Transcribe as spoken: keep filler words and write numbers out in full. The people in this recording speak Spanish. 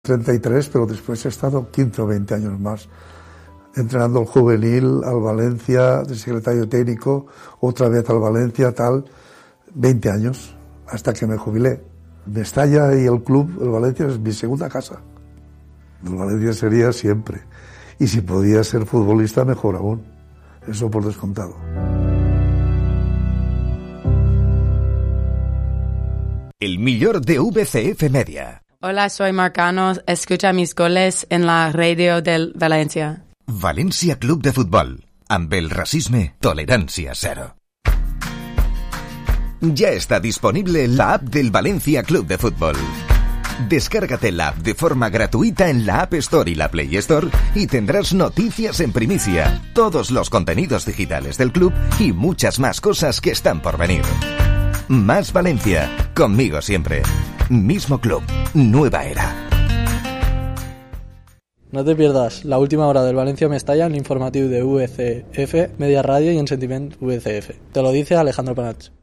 treinta y tres, pero después he estado quince o veinte años más entrenando al juvenil, al Valencia, de secretario técnico, otra vez al Valencia, tal, veinte años, hasta que me jubilé. Mestalla y el club, el Valencia, es mi segunda casa. El Valencia sería siempre. Y si podía ser futbolista, mejor aún. Eso por descontado. El millor de V C F Media. Hola, soy Marcano. Escucha mis goles en la radio del Valencia. València Club de Futbol. Amb el racisme, tolerancia cero. Ya está disponible la app del Valencia Club de Fútbol. Descárgate la app de forma gratuita en la App Store y la Play Store y tendrás noticias en primicia, todos los contenidos digitales del club y muchas más cosas que están por venir. Más Valencia, conmigo siempre. Mismo club, nueva era. No te pierdas la última hora del Valencia Mestalla en el informativo de V C F, Media Radio y en Sentiment V C F. Te lo dice Alejandro Panach.